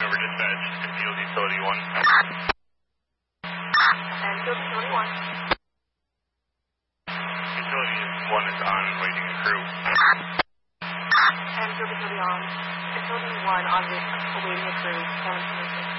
over dispatch to Field Utility 1. And Field Utility 1. Utility 1 is on, waiting a crew. And Field Utility 1 on awaiting a crew, 726.